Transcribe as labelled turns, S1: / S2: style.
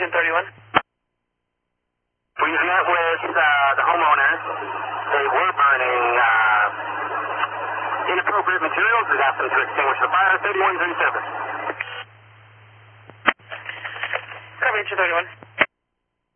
S1: Engine 31.
S2: We've met with the homeowners. They were burning inappropriate materials. We've asked them to extinguish the fire. 3137.
S1: Copy, Engine 31.